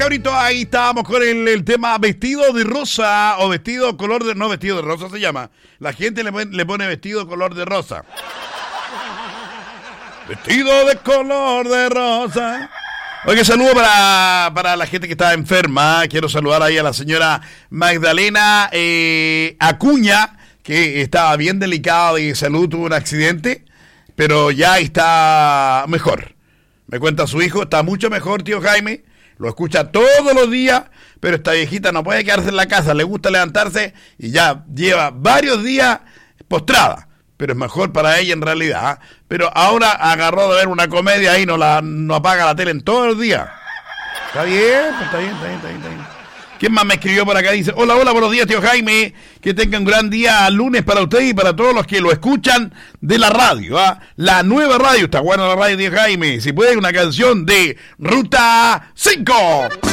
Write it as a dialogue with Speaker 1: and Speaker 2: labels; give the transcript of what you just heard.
Speaker 1: cabrito, ahí estábamos con el tema vestido de rosa o vestido color de... No, vestido de rosa se llama. La gente le pone vestido color de rosa. Vestido de color de rosa. Oye, saludo para la gente que está enferma. Quiero saludar ahí a la señora Magdalena Acuña, que estaba bien delicada de salud, tuvo un accidente, pero ya está mejor. Me cuenta su hijo, está mucho mejor, tío Jaime. Lo escucha todos los días, pero esta viejita no puede quedarse en la casa, le gusta levantarse y ya lleva varios días postrada. Pero es mejor para ella en realidad. Pero ahora agarró de ver una comedia y no apaga la tele en todo el día. Está bien, pues está bien. ¿Quién más me escribió por acá? Dice, hola, buenos días, tío Jaime. Que tenga un gran día lunes para usted y para todos los que lo escuchan de la radio. La nueva radio, está buena la radio, tío Jaime. Si puede, una canción de Ruta 5.